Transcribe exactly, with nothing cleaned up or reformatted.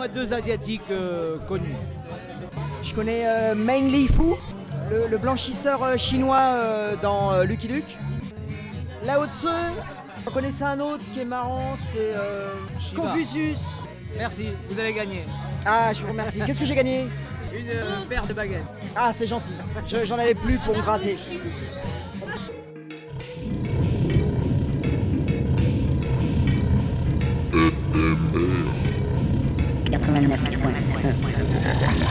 moi deux asiatiques euh, connus. Je connais euh, Meng Lifu, le, le blanchisseur euh, chinois euh, dans euh, Lucky Luke. Lao Tzu, j'en connaissais un autre qui est marrant, c'est euh, Shiva. Confucius. Merci, vous avez gagné. Ah, je vous remercie. Qu'est-ce que j'ai gagné? Une euh, paire de baguettes. Ah, c'est gentil. Je- J'en avais plus pour me gratter.